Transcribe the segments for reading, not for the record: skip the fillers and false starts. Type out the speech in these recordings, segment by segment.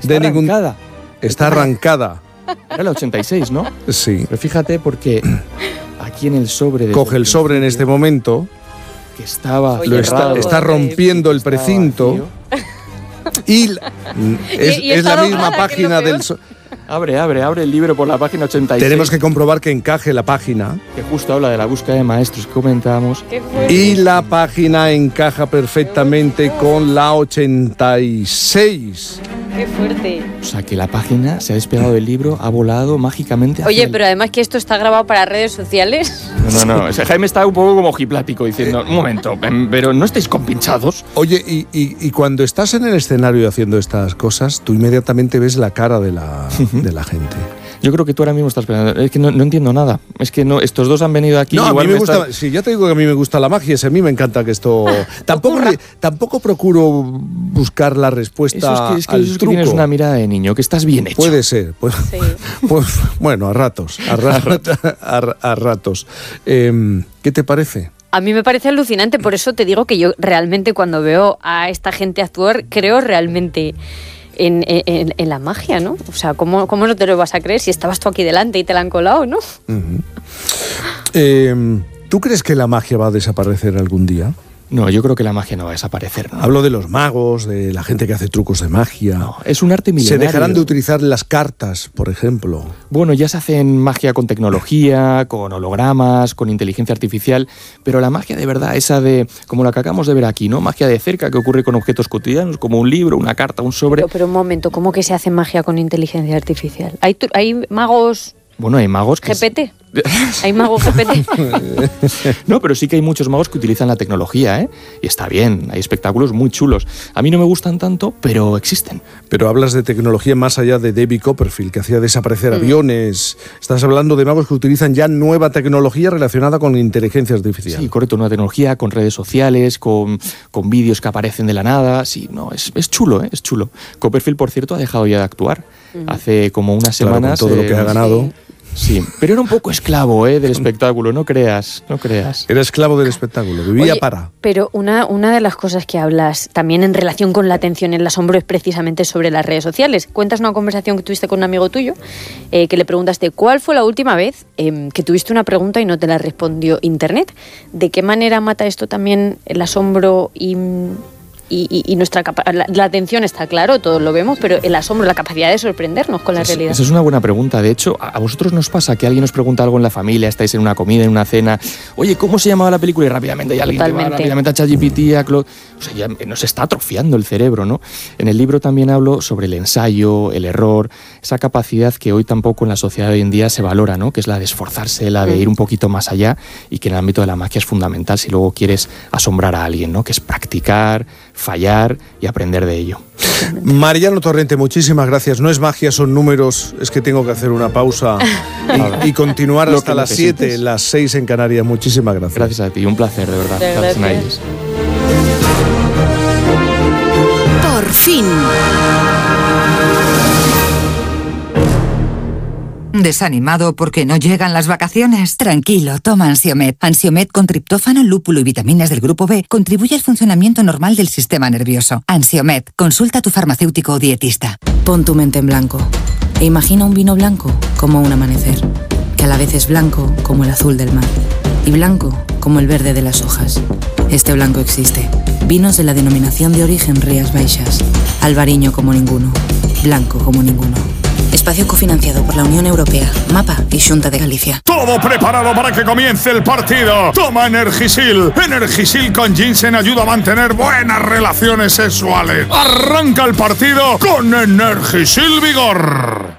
Está arrancada. Era la 86, ¿no? Sí. Pero fíjate porque aquí en el sobre... Coge el sobre en este momento. Que estaba... Está rompiendo el precinto. Y es la misma página del... Abre el libro por la página 86. Tenemos que comprobar que encaje la página. Que justo habla de la búsqueda de maestros que comentábamos. Y la página encaja perfectamente con la 86. ¡Qué fuerte! O sea, que la página se ha despegado del libro, ha volado mágicamente. Oye, pero además que esto está grabado para redes sociales. No. O sea, Jaime está un poco como ojiplático diciendo, un momento, pero ¿no estáis compinchados? Oye, y cuando estás en el escenario haciendo estas cosas, tú inmediatamente ves la cara de la gente. Yo creo que tú ahora mismo estás pensando, es que no entiendo nada. Es que no, estos dos han venido aquí. No, a mí me gusta. Sí, ya te digo que a mí me gusta la magia. A mí me encanta que esto. Tampoco procuro buscar la respuesta al truco. Que tienes una mirada de niño, que estás bien hecho. Puede ser. Sí. Pues, bueno, a ratos. A ratos. ¿Qué te parece? A mí me parece alucinante. Por eso te digo que yo realmente cuando veo a esta gente actuar, creo realmente en la magia, ¿no? O sea, ¿cómo no te lo vas a creer si estabas tú aquí delante y te la han colado, ¿no? Uh-huh. ¿Tú crees que la magia va a desaparecer algún día? No, yo creo que la magia no va a desaparecer. ¿No? Hablo de los magos, de la gente que hace trucos de magia. No, es un arte milenario. ¿Se dejarán de utilizar las cartas, por ejemplo? Bueno, ya se hacen magia con tecnología, con hologramas, con inteligencia artificial, pero la magia de verdad, esa de, como la que acabamos de ver aquí, ¿no? Magia de cerca que ocurre con objetos cotidianos, como un libro, una carta, un sobre. Pero un momento, ¿cómo que se hace magia con inteligencia artificial? ¿Hay magos? Bueno, hay magos que... ¿GPT? ¿Hay magos GPT? No, pero sí que hay muchos magos que utilizan la tecnología, ¿eh? Y está bien, hay espectáculos muy chulos. A mí no me gustan tanto, pero existen. Pero hablas de tecnología más allá de David Copperfield, que hacía desaparecer aviones. Estás hablando de magos que utilizan ya nueva tecnología relacionada con inteligencia artificial. Sí, correcto, una tecnología con redes sociales, con vídeos que aparecen de la nada. Sí, no, es chulo, ¿eh? Es chulo. Copperfield, por cierto, ha dejado ya de actuar. Hace como unas semanas... Claro, con todo lo que ha ganado... Sí, pero era un poco esclavo del espectáculo, no creas. Era esclavo del espectáculo, vivía. Oye, para. Pero una de las cosas que hablas también en relación con la atención, el asombro, es precisamente sobre las redes sociales. Cuentas una conversación que tuviste con un amigo tuyo, que le preguntaste cuál fue la última vez que tuviste una pregunta y no te la respondió Internet. ¿De qué manera mata esto también el asombro y nuestra la atención? Está claro, todos lo vemos, pero el asombro, la capacidad de sorprendernos con la realidad. Esa es una buena pregunta. De hecho, ¿a vosotros nos pasa que alguien os pregunta algo en la familia, estáis en una comida, en una cena, oye, ¿cómo se llamaba la película? Y rápidamente ya alguien te va rápidamente a ChatGPT, a Claude. O sea, ya nos está atrofiando el cerebro, ¿no? En el libro también hablo sobre el ensayo, el error, esa capacidad que hoy tampoco en la sociedad de hoy en día se valora, ¿no? Que es la de esforzarse, la de ir un poquito más allá, y que en el ámbito de la magia es fundamental si luego quieres asombrar a alguien, ¿no? Que es practicar, fallar y aprender de ello. Mariano Torrente, muchísimas gracias. No es magia, son números. Es que tengo que hacer una pausa y continuar hasta las 7, las 6 en Canarias. Muchísimas gracias. Gracias a ti, un placer, de verdad. Gracias. Por fin. ¿Desanimado porque no llegan las vacaciones? Tranquilo, toma Ansiomed. Ansiomed con triptófano, lúpulo y vitaminas del grupo B contribuye al funcionamiento normal del sistema nervioso. Ansiomed, consulta a tu farmacéutico o dietista. Pon tu mente en blanco e imagina un vino blanco como un amanecer, que a la vez es blanco como el azul del mar y blanco como el verde de las hojas. Este blanco existe. Vinos de la denominación de origen Rías Baixas. Albariño como ninguno. Blanco como ninguno. Espacio cofinanciado por la Unión Europea, MAPA y Xunta de Galicia. Todo preparado para que comience el partido. Toma Energisil. Energisil con ginseng ayuda a mantener buenas relaciones sexuales. Arranca el partido con Energisil Vigor.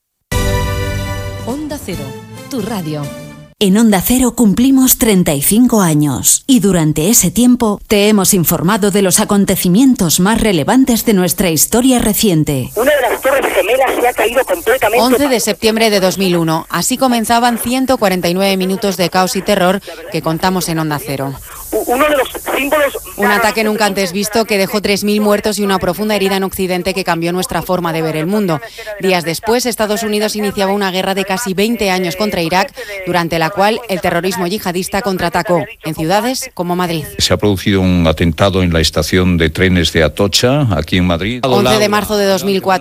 Onda Cero, tu radio. En Onda Cero cumplimos 35 años y durante ese tiempo te hemos informado de los acontecimientos más relevantes de nuestra historia reciente. Una de las torres gemelas se ha caído completamente. 11 de septiembre de 2001. Así comenzaban 149 minutos de caos y terror que contamos en Onda Cero. Uno de los símbolos... Un ataque nunca antes visto que dejó 3.000 muertos y una profunda herida en Occidente que cambió nuestra forma de ver el mundo. Días después, Estados Unidos iniciaba una guerra de casi 20 años contra Irak, durante la cual el terrorismo yihadista contraatacó en ciudades como Madrid. Se ha producido un atentado en la estación de trenes de Atocha, aquí en Madrid. 11 de marzo de 2004.